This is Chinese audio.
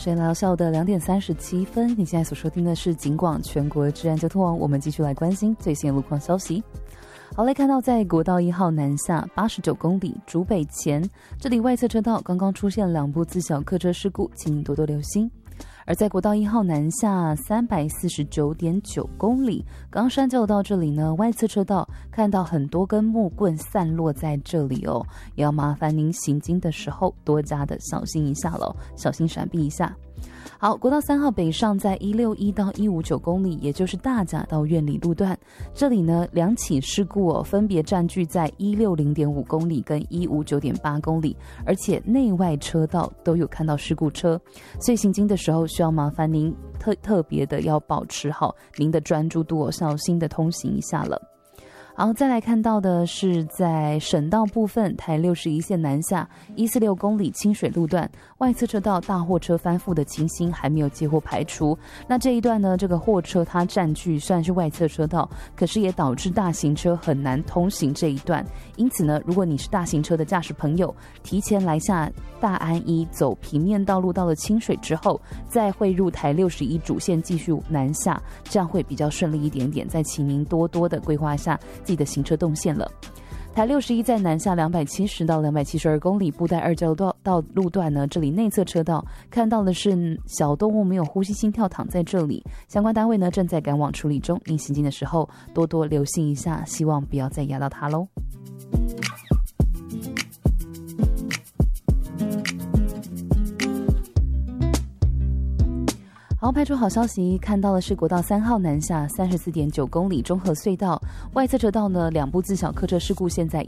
时间来到下午的2:37，你现在所收听的是警广全国治安交通网，我们继续来关心最新的路况消息。好，来看到在国道1号南下89公里竹北前，这里外侧车道刚刚出现2部自小客车事故，请您多多留心。而在国道1号南下349.9公里冈山交流道这里呢，外侧车道看到很多根木棍散落在这里哦，也要麻烦您行经的时候多加的小心一下咯，小心闪避一下。好，国道3号北上在161到159公里，也就是大甲到苑里路段，这里呢2起事故哦，分别占据在160.5公里跟159.8公里，而且内外车道都有看到事故车，所以行经的时候需要麻烦您特别的要保持好您的专注度哦，小心的通行一下了。好，再来看到的是在省道部分，台61线南下146公里清水路段，外侧车道大货车翻覆的情形还没有接获排除。那这一段呢，这个货车它占据虽然是外侧车道，可是也导致大型车很难通行这一段。因此呢，如果你是大型车的驾驶朋友，提前来下大安一走平面道路到了清水之后，再汇入台61主线继续南下，这样会比较顺利一点点。再请您多多的规划一下自己的行车动线了。台61在南下270到272公里布袋二交道路段呢，这里内侧车道看到的是小动物没有呼吸心跳躺在这里，相关单位呢正在赶往处理中，您行进的时候多多留心一下，希望不要再压到它咯。好，派出好消息，看到的是国道3号南下34.9公里中和隧道，外侧车道呢2部自小客车事故现在